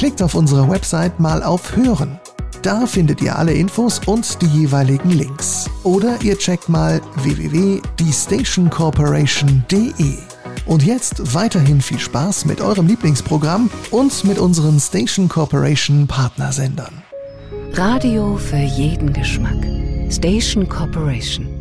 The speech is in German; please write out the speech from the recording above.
Klickt auf unserer Website mal auf Hören. Da findet ihr alle Infos und die jeweiligen Links. Oder ihr checkt mal www.thestationcorporation.de. Und jetzt weiterhin viel Spaß mit eurem Lieblingsprogramm und mit unseren Station Corporation Partnersendern. Radio für jeden Geschmack. Station Corporation.